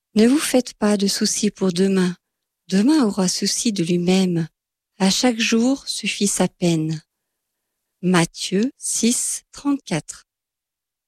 Ne vous faites pas de soucis pour demain. Demain aura souci de lui-même. À chaque jour suffit sa peine. Matthieu 6, 34.